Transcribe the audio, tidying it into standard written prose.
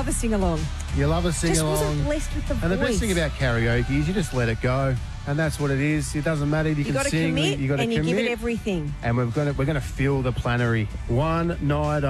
love a sing-along. You love a Just sing-along. wasn't blessed with the And the voice. best thing about karaoke is you just let it go. And that's what it is. It doesn't matter if you You can got to sing. commit You got to and you commit. give it everything. And we're going to fill the plenary one night